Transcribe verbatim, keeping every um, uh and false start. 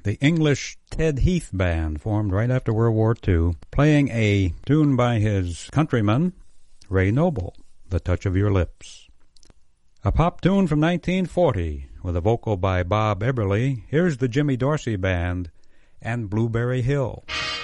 the English Ted Heath Band, formed right after World War Two, playing a tune by his countryman, Ray Noble, The Touch of Your Lips. A pop tune from nineteen forty, with a vocal by Bob Eberly. Here's the Jimmy Dorsey Band and Blueberry Hill.